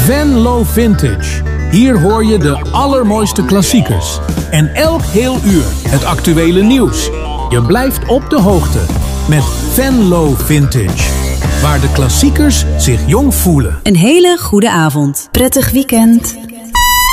Venlo Vintage. Hier hoor je de allermooiste klassiekers. En elk heel uur het actuele nieuws. Je blijft op de hoogte met Venlo Vintage. Waar de klassiekers zich jong voelen. Een hele goede avond. Prettig weekend.